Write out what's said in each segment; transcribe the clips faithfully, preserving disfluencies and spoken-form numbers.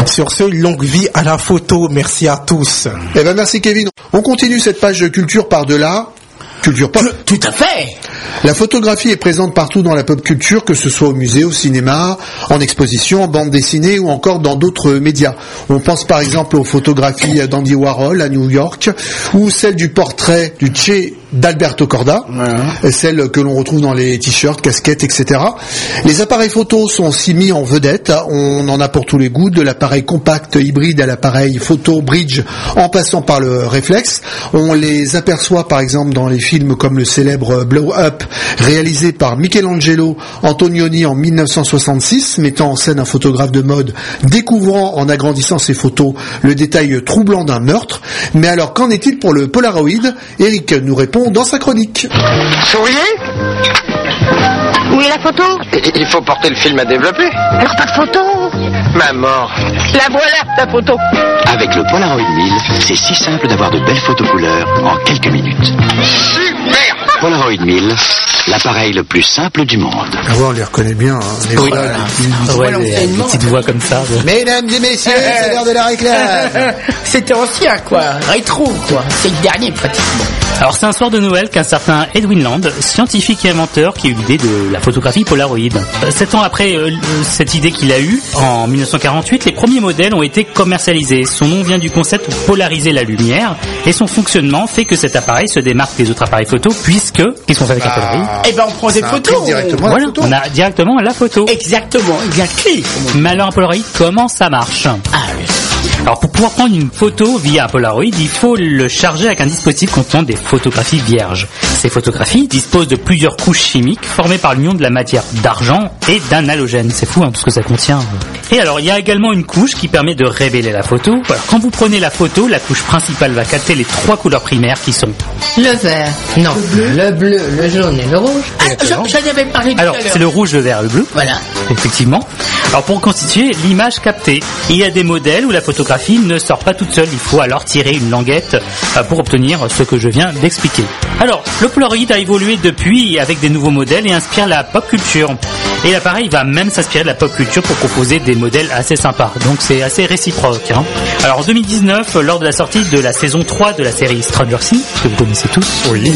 Sur ce, longue vie à la photo. Merci à tous. Eh ben merci Kevin. On continue cette page de culture par-delà. Culture pop. Tout à fait. La photographie est présente partout dans la pop culture, que ce soit au musée, au cinéma, en exposition, en bande dessinée ou encore dans d'autres médias. On pense par exemple aux photographies d'Andy Warhol à New York ou celle du portrait du Che d'Alberto Corda, ouais. Celle que l'on retrouve dans les t-shirts, casquettes, et cetera. Les appareils photo sont aussi mis en vedette. On en a pour tous les goûts, de l'appareil compact hybride à l'appareil photo bridge en passant par le réflexe. On les aperçoit par exemple dans les films comme le célèbre Blow Up réalisé par Michelangelo Antonioni en mille neuf cent soixante-six, mettant en scène un photographe de mode découvrant en agrandissant ses photos le détail troublant d'un meurtre. Mais alors qu'en est-il pour le Polaroid? Eric nous répond dans sa chronique. Souriez. Où est la photo? Il faut porter le film à développer. Alors pas de photo. Ma mort. La voilà, la photo. Avec le Polaroid mille, c'est si simple d'avoir de belles photos couleurs en quelques minutes. Super. Polaroid mille, l'appareil le plus simple du monde. Ah ouais, on les reconnaît bien, hein, les oui, voix, voilà. les... Ah ouais, les, les, les petites voix comme ça. Ouais. Mesdames et messieurs, c'est l'heure de la réclame. C'était ancien, quoi. Rétro, quoi. C'est le dernier, pratiquement. Alors, c'est un soir de Noël qu'un certain Edwin Land, scientifique et inventeur, qui a eu l'idée de la photographie Polaroid. Sept ans après euh, cette idée qu'il a eue, en mille neuf cent quarante-huit, les premiers modèles ont été commercialisés. Son nom vient du concept de polariser la lumière, et son fonctionnement fait que cet appareil se démarque des autres appareils photo, puisque, qu'est-ce qu'on fait avec un Polaroid? Eh ben, on prend des photos. Directement voilà, la photo. On a directement la photo. Exactement, exactement. Mais alors, un Polaroid, comment ça marche? Ah, oui. Alors pour pouvoir prendre une photo via un Polaroid, il faut le charger avec un dispositif contenant des photographies vierges. Ces photographies disposent de plusieurs couches chimiques formées par l'union de la matière d'argent et d'un halogène. C'est fou hein, tout ce que ça contient. Et alors il y a également une couche qui permet de révéler la photo. Alors, quand vous prenez la photo, la couche principale va capter les trois couleurs primaires qui sont le vert, non, le bleu, le, bleu, le jaune et le rouge. Ah, j'en avais parlé tout alors à l'heure. c'est le rouge, le vert, le bleu. Voilà. Effectivement. Alors pour constituer l'image captée, il y a des modèles où la photographie ne sort pas toute seule. Il faut alors tirer une languette pour obtenir ce que je viens d'expliquer. Alors le Polaroid a évolué depuis avec des nouveaux modèles et inspire la pop culture. Et l'appareil va même s'inspirer de la pop culture pour proposer des modèles assez sympas. Donc c'est assez réciproque. Hein. Alors en deux mille dix-neuf, lors de la sortie de la saison trois de la série Stranger Things, que vous connaissez tous, oui.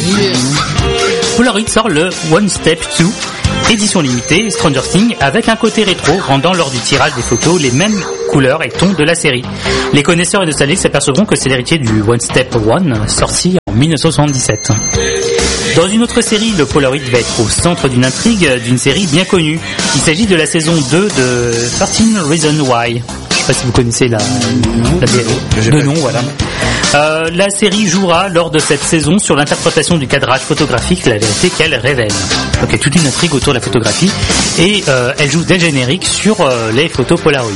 Polaroid sort le One Step deux, édition limitée Stranger Things, avec un côté rétro rendant lors du tirage des photos les mêmes couleurs et tons de la série. Les connaisseurs et nostalgiques s'apercevront que c'est l'héritier du One Step un sorti en mille neuf cent soixante-dix-sept. Dans une autre série, le Polaroid va être au centre d'une intrigue d'une série bien connue. Il s'agit de la saison deux de thirteen Reasons Why. Je sais pas si vous connaissez la, la série. De nom, voilà. Euh, la série jouera lors de cette saison sur l'interprétation du cadrage photographique, la vérité qu'elle révèle. Donc il y a toute une intrigue autour de la photographie et euh, elle joue dès le générique sur euh, les photos Polaroid.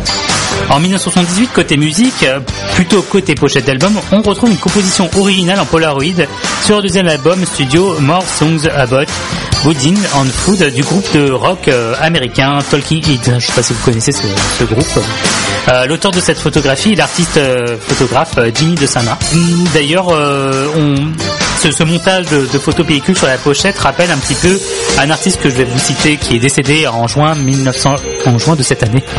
En mille neuf cent soixante-dix-huit, côté musique, plutôt côté pochette d'album, on retrouve une composition originale en Polaroid sur le deuxième album studio More Songs About Building and Food du groupe de rock euh, américain Talking Heads. Je ne sais pas si vous connaissez ce, ce groupe. Euh, l'auteur de cette photographie est l'artiste euh, photographe euh, Jimmy DeSana. D'ailleurs, euh, on, ce, ce montage de, de photos pellicules sur la pochette rappelle un petit peu un artiste que je vais vous citer qui est décédé en juin mille neuf cents, en juin de cette année.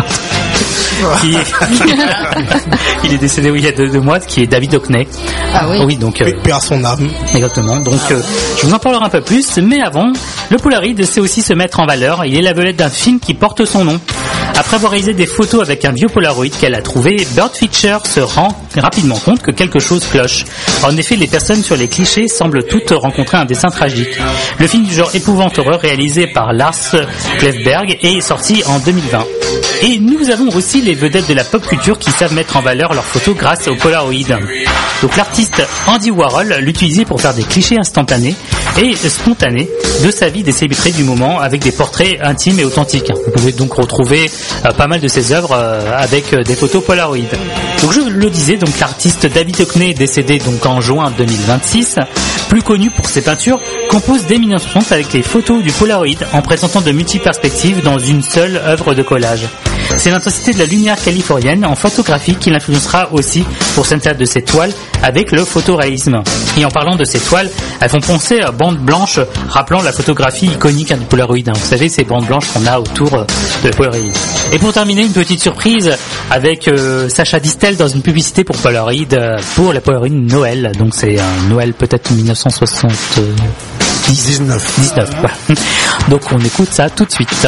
Qui est, il est décédé oui, il y a deux, deux mois, qui est David Hockney. Ah oui. Oui, donc. Euh, Père à son âme. Exactement. Donc, euh, je vous en parlerai un peu plus, mais avant, le Polaroid sait aussi se mettre en valeur. Il est la vedette d'un film qui porte son nom. Après avoir réalisé des photos avec un vieux Polaroid qu'elle a trouvé, Bird Fisher se rend rapidement compte que quelque chose cloche. En effet, les personnes sur les clichés semblent toutes rencontrer un destin tragique. Le film du genre épouvante-horreur réalisé par Lars Klevberg est sorti en deux mille vingt. Et nous avons aussi les vedettes de la pop culture qui savent mettre en valeur leurs photos grâce au Polaroid. Donc l'artiste Andy Warhol l'utilisait pour faire des clichés instantanés et spontanés de sa vie des célébrités du moment avec des portraits intimes et authentiques. Vous pouvez donc retrouver euh, pas mal de ses œuvres euh, avec euh, des photos Polaroid. Donc je le disais, donc l'artiste David Hockney, décédé donc en juin deux mille vingt-six, plus connu pour ses peintures, compose dès mille neuf cent soixante avec les photos du Polaroid en présentant de multiples perspectives dans une seule œuvre de collage. C'est l'intensité de la lumière californienne en photographie qui l'influencera aussi pour certaines de ses toiles avec le photoréalisme. Et en parlant de ces toiles, elles font penser à bandes blanches rappelant la photographie iconique hein, du Polaroid. Hein. Vous savez, ces bandes blanches qu'on a autour de la Polaroid. Et pour terminer, une petite surprise avec euh, Sacha Distel dans une publicité pour Polaroid, euh, pour la Polaroid Noël. Donc c'est un Noël peut-être mille neuf cent soixante-dix-neuf. dix-neuf, voilà. Donc on écoute ça tout de suite. Et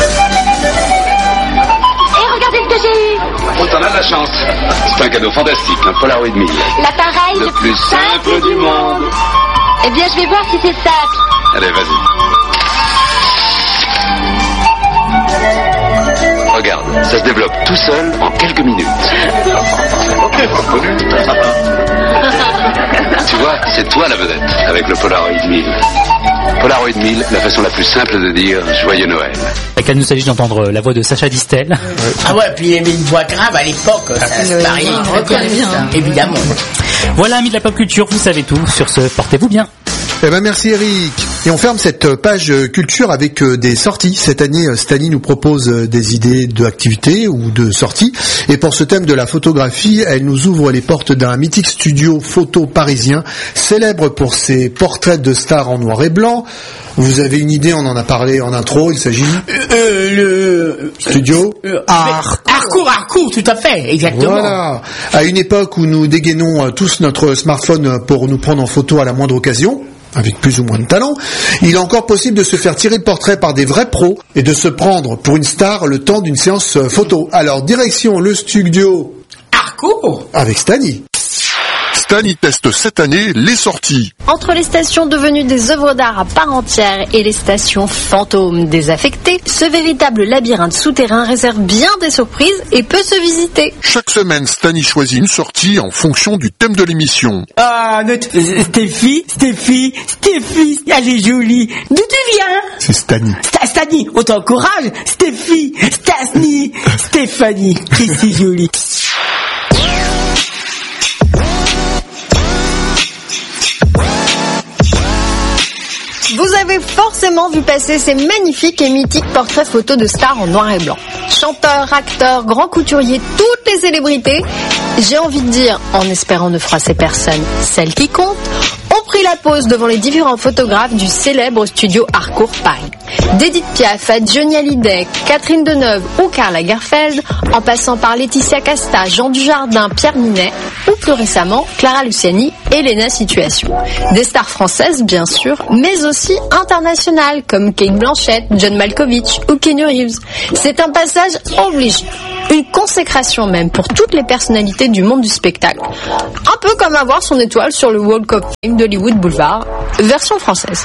regardez ce que j'ai eu. Oh, t'en as de la chance. C'est un cadeau fantastique, un Polaroid mille. L'appareil Le plus simple du monde. Eh bien, je vais voir si c'est simple. Allez, vas-y. Regarde, ça se développe tout seul en quelques minutes. Tu vois, c'est toi la vedette avec le Polaroid mille. Polaroid mille, la façon la plus simple de dire Joyeux Noël. Et qu'il nous s'agit d'entendre la voix de Sacha Distel. Ah ouais, puis il avait une voix grave à l'époque, ça se parie, on reconnaît bien, hein. évidemment. Voilà, amis de la pop culture, vous savez tout. Sur ce, portez-vous bien. Eh ben merci Eric. Et on ferme cette page culture avec des sorties. Cette année, Stani nous propose des idées d'activités ou de sorties. Et pour ce thème de la photographie, elle nous ouvre les portes d'un mythique studio photo parisien, célèbre pour ses portraits de stars en noir et blanc. Vous avez une idée, on en a parlé en intro, il s'agit Euh, le... studio Euh, Art. Harcourt, Harcourt, tout à fait, exactement. Voilà. À une époque où nous dégainons tous notre smartphone pour nous prendre en photo à la moindre occasion, avec plus ou moins de talent, il est encore possible de se faire tirer le portrait par des vrais pros et de se prendre pour une star le temps d'une séance photo. Alors, direction le studio Harcourt avec Stani. Stani teste cette année les sorties. Entre les stations devenues des œuvres d'art à part entière et les stations fantômes désaffectées, ce véritable labyrinthe souterrain réserve bien des surprises et peut se visiter. Chaque semaine, Stani choisit une sortie en fonction du thème de l'émission. Ah, notre Stéphie, Stéphie, Stéphie, elle est jolie. D'où tu viens? C'est Stani. Sta- Stani, on t'encourage. Stéphie, Stasni, Stéphanie, qui c'est joli. Vous avez forcément vu passer ces magnifiques et mythiques portraits photos de stars en noir et blanc. Chanteurs, acteurs, grands couturiers, toutes les célébrités, j'ai envie de dire, en espérant ne froisser personne, celles qui comptent, ont pris la pose devant les différents photographes du célèbre studio Harcourt Paris. D'Edith Piaf à Johnny Hallyday, Catherine Deneuve ou Karl Lagerfeld, en passant par Laetitia Casta, Jean Dujardin, Pierre Ninet, ou plus récemment Clara Luciani et Léna Situation. Des stars françaises bien sûr, mais aussi internationales comme Kate Blanchett, John Malkovich ou Keanu Reeves. C'est un passage obligé, une consécration même pour toutes les personnalités du monde du spectacle. Un peu comme avoir son étoile sur le Walk of Fame d'Hollywood Boulevard, version française.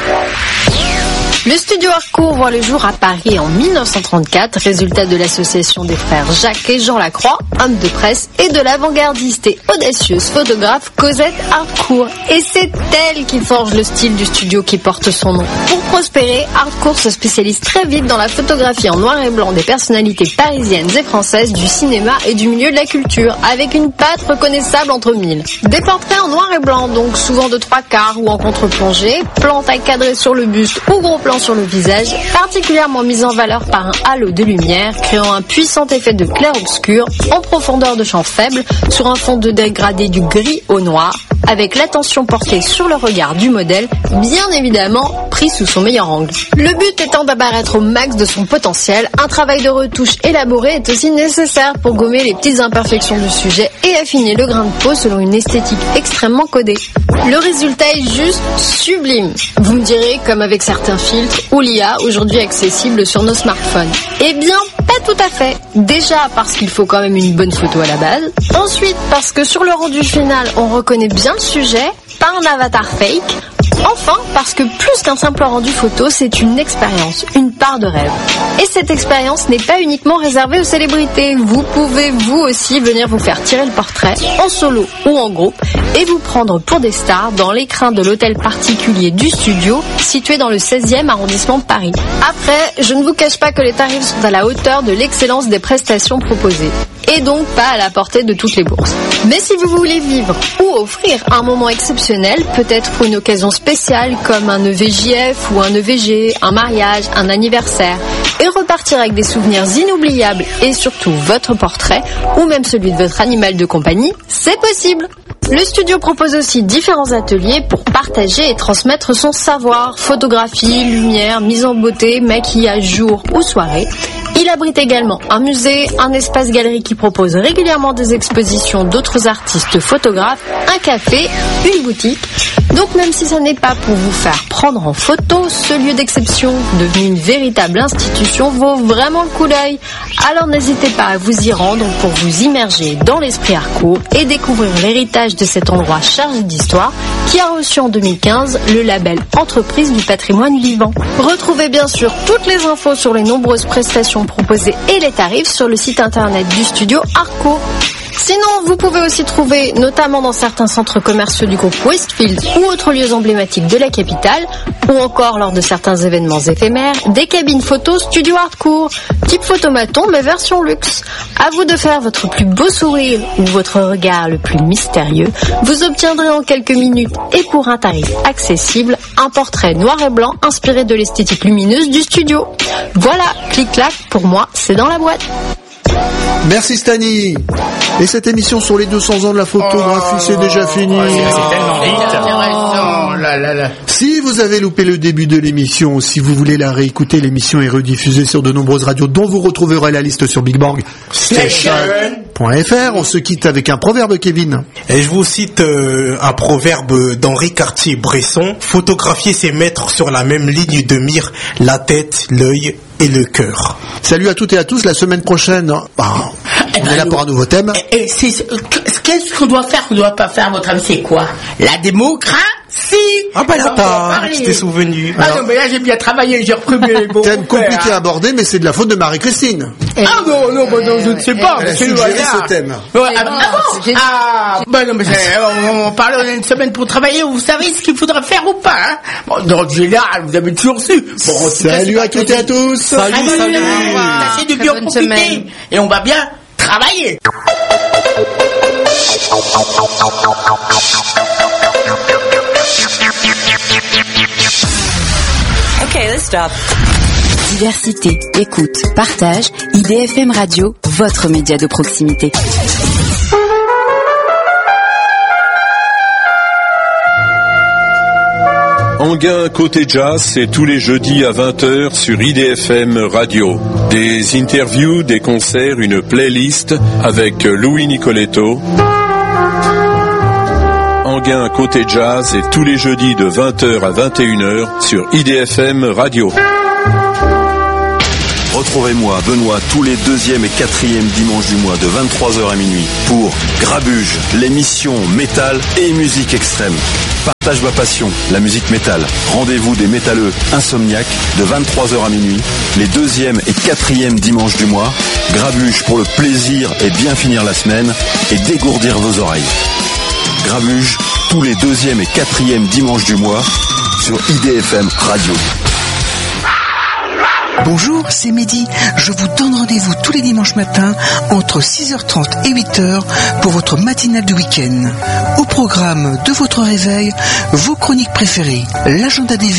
Le studio Harcourt voit le jour à Paris en mille neuf cent trente-quatre, résultat de l'association des frères Jacques et Jean Lacroix, hommes de presse, et de l'avant-gardiste et audacieuse photographe Cosette Harcourt. Et c'est elle qui forge le style du studio qui porte son nom. Pour prospérer, Harcourt se spécialise très vite dans la photographie en noir et blanc des personnalités parisiennes et françaises du cinéma et du milieu de la culture, avec une patte reconnaissable entre mille. Des portraits en noir et blanc, donc souvent de trois quarts ou en contre-plongée, plans taille cadrée sur le buste ou gros plan sur le visage, particulièrement mis en valeur par un halo de lumière, créant un puissant effet de clair-obscur en profondeur de champ faible sur un fond de dégradé du gris au noir, avec l'attention portée sur le regard du modèle, bien évidemment pris sous son meilleur angle. Le but étant d'apparaître au max de son potentiel, un travail de retouche élaboré est aussi nécessaire pour gommer les petites imperfections du sujet et affiner le grain de peau selon une esthétique extrêmement codée. Le résultat est juste sublime. Vous me direz, comme avec certains films, ou l'I A aujourd'hui accessible sur nos smartphones. Eh bien, pas tout à fait. Déjà parce qu'il faut quand même une bonne photo à la base. Ensuite, parce que sur le rendu final, on reconnaît bien le sujet, pas un avatar fake. Enfin, parce que plus qu'un simple rendu photo, c'est une expérience, une part de rêve. Et cette expérience n'est pas uniquement réservée aux célébrités. Vous pouvez vous aussi venir vous faire tirer le portrait, en solo ou en groupe, et vous prendre pour des stars dans l'écrin de l'hôtel particulier du studio, situé dans le seizième arrondissement de Paris. Après, je ne vous cache pas que les tarifs sont à la hauteur de l'excellence des prestations proposées, et donc pas à la portée de toutes les bourses. Mais si vous voulez vivre ou offrir un moment exceptionnel, peut-être pour une occasion spéciale comme un E V J F ou un E V G, un mariage, un anniversaire, et repartir avec des souvenirs inoubliables et surtout votre portrait ou même celui de votre animal de compagnie, c'est possible. Le studio propose aussi différents ateliers pour partager et transmettre son savoir, photographie, lumière, mise en beauté, maquillage jour ou soirée. Il abrite également un musée, un espace galerie qui propose régulièrement des expositions d'autres artistes photographes, un café, une boutique. Donc même si ça n'est pas pour vous faire prendre en photo, ce lieu d'exception, devenu une véritable institution, vaut vraiment le coup d'œil. Alors n'hésitez pas à vous y rendre pour vous immerger dans l'esprit Harcourt et découvrir l'héritage de cet endroit chargé d'histoire qui a reçu en deux mille quinze le label Entreprise du patrimoine vivant. Retrouvez bien sûr toutes les infos sur les nombreuses prestations proposées et les tarifs sur le site internet du studio Harcourt. Sinon, vous pouvez aussi trouver, notamment dans certains centres commerciaux du groupe Westfield ou autres lieux emblématiques de la capitale, ou encore lors de certains événements éphémères, des cabines photos studio Harcourt, type photomaton mais version luxe. À vous de faire votre plus beau sourire ou votre regard le plus mystérieux. Vous obtiendrez en quelques minutes et pour un tarif accessible, un portrait noir et blanc inspiré de l'esthétique lumineuse du studio. Voilà, clic-clac, pour moi, c'est dans la boîte. Merci Stani. Et cette émission sur les deux cents ans de la photographie, oh, c'est déjà fini. C'est tellement vite. Oh là là là. Si vous avez loupé le début de l'émission, si vous voulez la réécouter, l'émission est rediffusée sur de nombreuses radios dont vous retrouverez la liste sur big bang station point f r. On se quitte avec un proverbe, Kevin. Et je vous cite euh, un proverbe d'Henri Cartier-Bresson. Photographier, c'est mettre sur la même ligne de mire la tête, l'œil et le cœur. Salut à toutes et à tous. La semaine prochaine, bah, on ben est là pour un nouveau thème. Et, et c'est, qu'est-ce qu'on doit faire, qu'on ne doit pas faire, à votre avis, c'est quoi? La démocratie. Ah bah là, t'as, tu t'es souvenu. Ah alors, non, mais là, j'ai bien travaillé, j'ai repris les bons. Thème compliqué à aborder, mais c'est de la faute de Marie-Christine. Ah non, non, bah, non, je ne sais pas. Elle a c'est suggéré ce thème. Ouais, ah, ah, bon ah, bah non, mais on, on parle, on a une semaine pour travailler, vous savez ce qu'il faudra faire ou pas, hein? Bon, dans le général, vous avez toujours su. Bon, salut à toutes et à tous. Salut, salut. salut. Tâchez de bien profiter. Et on va bien travailler. Ok, let's stop. Diversité, écoute, partage, I D F M Radio, votre média de proximité. Anguin côté jazz, c'est tous les jeudis à vingt heures sur I D F M Radio. Des interviews, des concerts, une playlist avec Louis Nicoletto. Anguin côté jazz, et tous les jeudis de vingt heures à vingt et une heures sur I D F M Radio. Retrouvez-moi, Benoît, tous les deuxième et quatrième dimanches du mois de vingt-trois heures à minuit pour Grabuge, l'émission métal et musique extrême. Partage ma passion, la musique métal. Rendez-vous des métalleux insomniaques de vingt-trois heures à minuit, les deuxième et quatrième dimanches du mois. Grabuge pour le plaisir et bien finir la semaine et dégourdir vos oreilles. Grabuge, tous les deuxième et quatrième dimanches du mois sur I D F M Radio. Bonjour, c'est Mehdi. Je vous donne rendez-vous tous les dimanches matins entre six heures trente et huit heures pour votre matinale de week-end. Au programme de votre réveil, vos chroniques préférées, l'agenda des